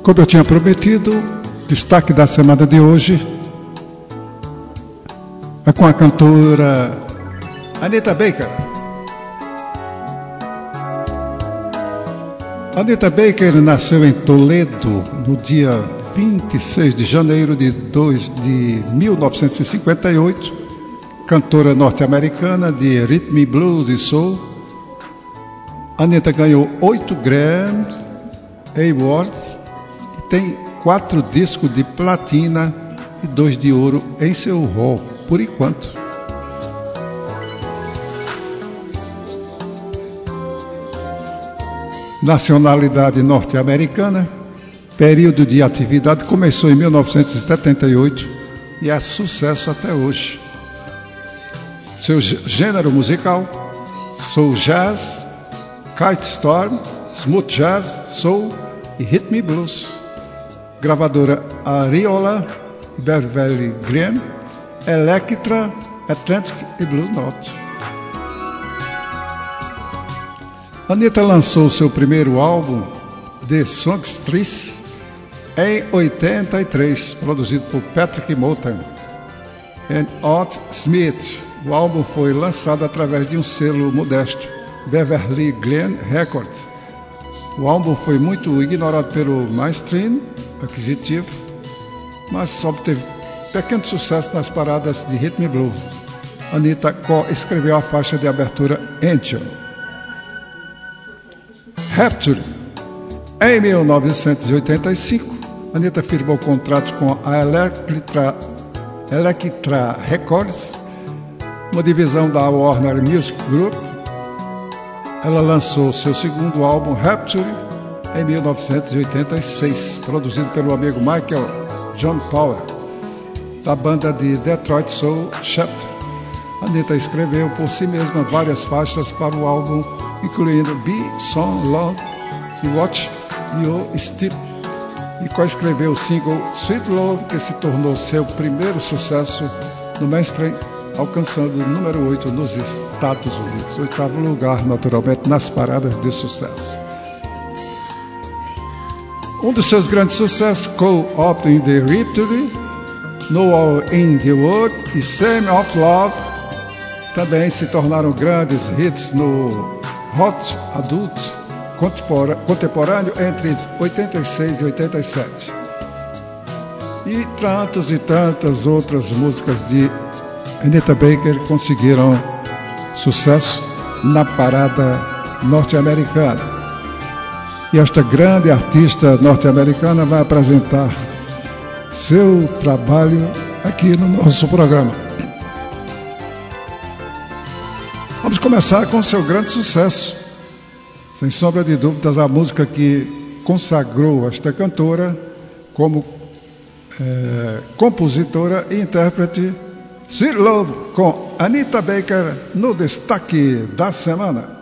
Como eu tinha prometido, destaque da semana de hoje é com a cantora Anita Baker. Anita Baker nasceu em Toledo no dia 26 de janeiro de 1958, cantora norte-americana de rhythm and blues e soul. Anita ganhou 8 Grammy Awards e tem 4 discos de platina e 2 de ouro em seu rol, por enquanto. Nacionalidade norte-americana, período de atividade começou em 1978 e é sucesso até hoje. Seu gênero musical: soul jazz, kite storm, smooth jazz, soul e rhythm and blues. Gravadora Ariola, Beverly Green, Elektra, Atlantic e Blue Note. Anita lançou seu primeiro álbum, The Songstress, em 83, produzido por Patrick Moulton e Ott Smith. O álbum foi lançado através de um selo modesto, Beverly Glen Records. O álbum foi muito ignorado pelo mainstream aquisitivo, mas obteve pequeno sucesso nas paradas de rhythm and blues. Anita co-escreveu a faixa de abertura Angel. Rapture. Em 1985, Anita firmou contrato com a Elektra Records, uma divisão da Warner Music Group. Ela lançou seu segundo álbum, Rapture, em 1986, produzido pelo amigo Michael John Power, da banda de Detroit Soul Chapter. Anita escreveu por si mesma várias faixas para o álbum, incluindo Be So Long e Watch Your Step, e co-escreveu o single Sweet Love, que se tornou seu primeiro sucesso no mainstream, alcançando o número 8 nos Estados Unidos, 8º lugar, naturalmente, nas paradas de sucesso. Um dos seus grandes sucessos, Call Up in the Victory, No All in the World e Same of Love, também se tornaram grandes hits no Hot Adult contemporâneo entre 86 e 87. E tantas outras músicas de Anita Baker conseguiram sucesso na parada norte-americana. E esta grande artista norte-americana vai apresentar seu trabalho aqui no nosso programa. Vamos começar com seu grande sucesso. Sem sombra de dúvidas, a música que consagrou esta cantora como compositora e intérprete, Sweet Love, com Anita Baker no destaque da semana.